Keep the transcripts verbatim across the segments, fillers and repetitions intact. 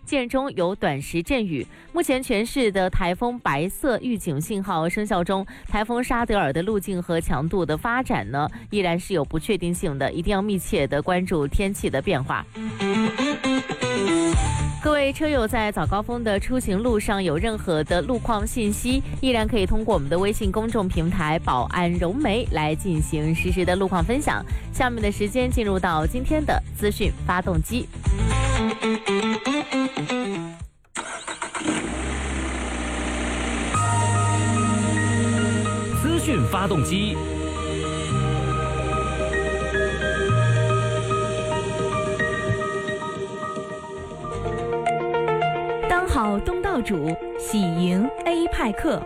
间中有短时阵雨。目前全市的台风白色预警信号生效中，台风沙德尔的路径和强度的发展呢，依然是有不确定性的，一定要密切的关注天气的变化。各位车友在早高峰的出行路上有任何的路况信息，依然可以通过我们的微信公众平台宝安融媒来进行实时的路况分享。下面的时间进入到今天的资讯发动机。 资讯发动机。 当好东道主，喜迎 A 派克。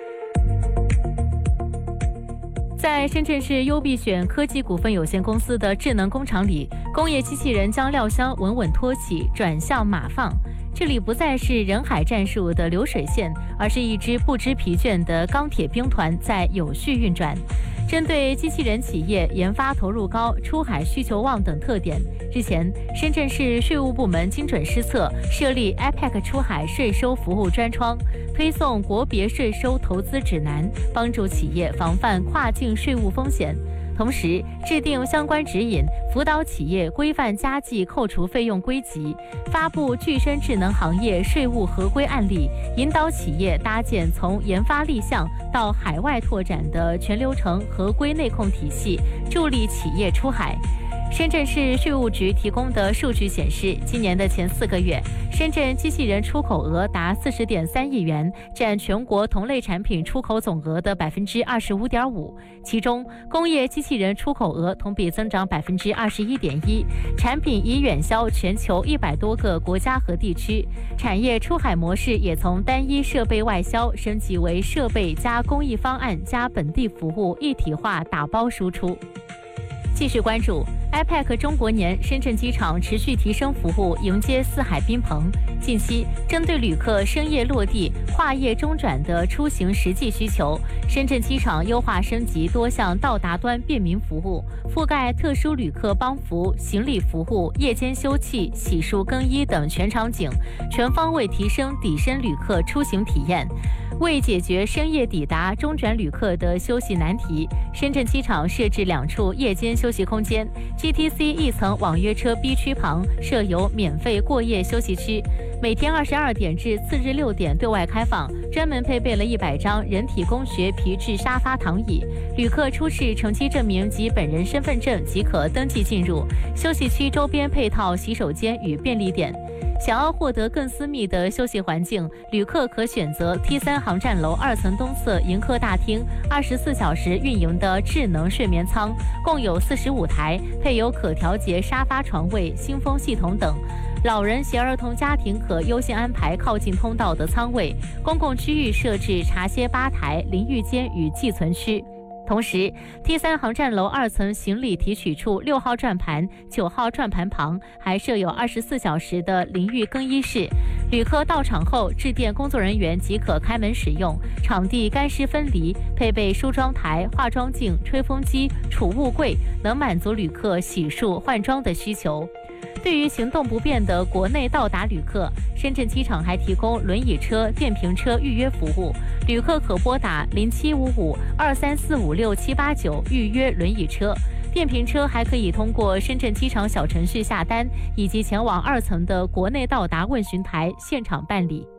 在深圳市优必选科技股份有限公司的智能工厂里，工业机器人将料箱稳稳托起，转向码放。这里不再是人海战术的流水线，而是一支不知疲倦的钢铁兵团在有序运转。针对机器人企业研发投入高、出海需求旺等特点，日前，深圳市税务部门精准施策，设立 I P E C 出海税收服务专窗，推送国别税收投资指南，帮助企业防范跨境税务风险。同时制定相关指引，辅导企业规范加计扣除费用归集，发布具身智能行业税务合规案例，引导企业搭建从研发立项到海外拓展的全流程合规内控体系，助力企业出海。深圳市税务局提供的数据显示，今年的前四个月，深圳机器人出口额达四十点三亿元，占全国同类产品出口总额的百分之二十五点五。其中，工业机器人出口额同比增长百分之二十一点一，产品已远销全球一百多个国家和地区。产业出海模式也从单一设备外销升级为设备加工艺方案加本地服务一体化打包输出。继续关注 I P E C 中国年，深圳机场持续提升服务，迎接四海宾朋。近期，针对旅客深夜落地、跨夜中转的出行实际需求，深圳机场优化升级多项到达端便民服务，覆盖特殊旅客帮扶、行李服务、夜间休憩、洗漱更衣等全场景，全方位提升底深旅客出行体验。为解决深夜抵达、中转旅客的休息难题，深圳机场设置两处夜间休息空间。G T C 一层网约车 B 区旁设有免费过夜休息区，每天二十二点至次日六点对外开放，专门配备了一百张人体工学皮质沙发躺椅，旅客出示乘机证明及本人身份证即可登记进入。休息区周边配套洗手间与便利店。想要获得更私密的休息环境，旅客可选择 T 三 航站楼二层东侧迎客大厅二十四小时运营的智能睡眠舱，共有四十五台，配有可调节沙发床位、新风系统等。老人携儿童家庭可优先安排靠近通道的舱位，公共区域设置茶歇吧台、淋浴间与寄存区。同时 T 三 航站楼二层行李提取处六号转盘、九号转盘旁还设有二十四小时的淋浴更衣室，旅客到场后致电工作人员即可开门使用，场地干湿分离，配备梳妆台、化妆镜、吹风机、储物柜，能满足旅客洗漱换装的需求。对于行动不便的国内到达旅客，深圳机场还提供轮椅车、电瓶车预约服务，旅客可拨打零七五五二三四五六七八九预约轮椅车。电瓶车还可以通过深圳机场小程序下单，以及前往二层的国内到达问询台现场办理。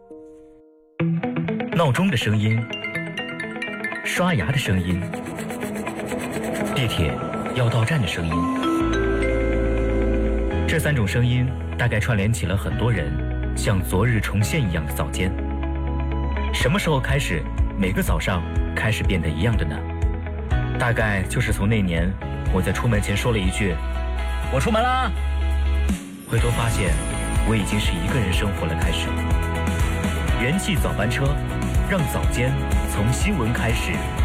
闹钟的声音，刷牙的声音，地铁要到站的声音，这三种声音大概串联起了很多人像昨日重现一样的早间。什么时候开始，每个早上开始变得一样的呢？大概就是从那年我在出门前说了一句我出门啦，回头发现我已经是一个人生活了开始。元气早班车，让早间从新闻开始。